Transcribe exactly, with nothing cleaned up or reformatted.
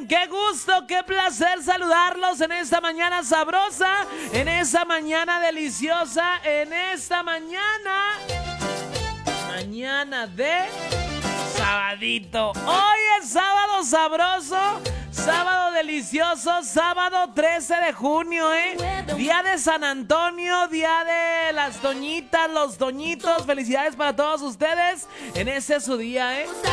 qué gusto, qué placer saludarlos en esta mañana sabrosa, en esta mañana deliciosa, en esta mañana, mañana de sabadito. Hoy es sábado sabroso, sábado delicioso, sábado trece de junio, ¿eh? Día de San Antonio, día de las doñitas, los doñitos. Felicidades para todos ustedes en ese su día, ¿eh?